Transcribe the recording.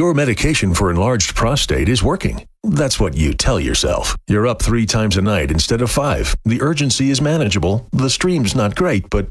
Your medication for enlarged prostate is working. That's what you tell yourself. You're up 3 times a night instead of 5. The urgency is manageable. The stream's not great, but